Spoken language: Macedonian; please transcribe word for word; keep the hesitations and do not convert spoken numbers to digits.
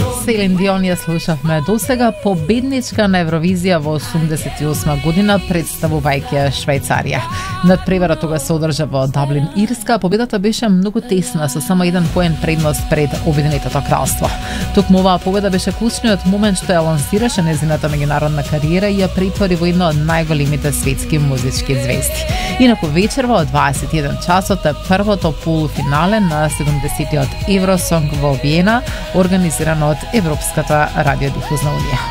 Селин Дион ја слушавме досега, победничка на Евровизија во осумдесет и осма година, представувајќи Швајцарија. Надпревара тога се одржа во Даблин, Ирска. Победата беше многу тесна, со само еден поен предност пред Обединетото кралство. Токму оваа победа беше клучниот момент што ја лансираше нејзината меѓународна кариера и ја претвори во едно од најголемите светски музички звезди. Инаку вечерва од дваесет и еден часот е првото полуфинале на седумдесетиот Евросонг во Виена, организирано од Европската радиодифузна унија.